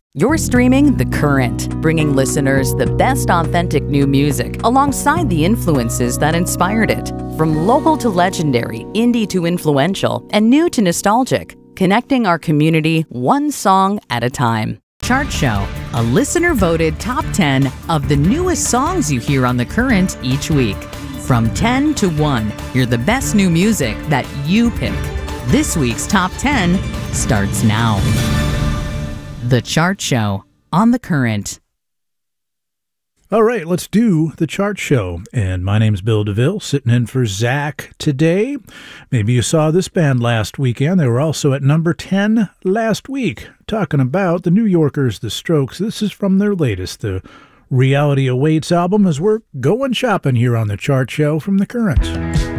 You're streaming The Current, bringing listeners the best authentic new music alongside the influences that inspired it. From local to legendary, indie to influential, and new to nostalgic, connecting our community one song at a time. Chart Show, a listener-voted top 10 of the newest songs you hear on The Current each week. From 10 to 1, hear the best new music that you pick. This week's top 10 starts now. The Chart Show on The Current. All right, let's do The Chart Show. And my name's Bill DeVille, sitting in for Zach today. Maybe you saw this band last weekend. They were also at number 10 last week, talking about the New Yorkers, The Strokes. This is from their latest, the Reality Awaits album, as we're going shopping here on The Chart Show from The Current.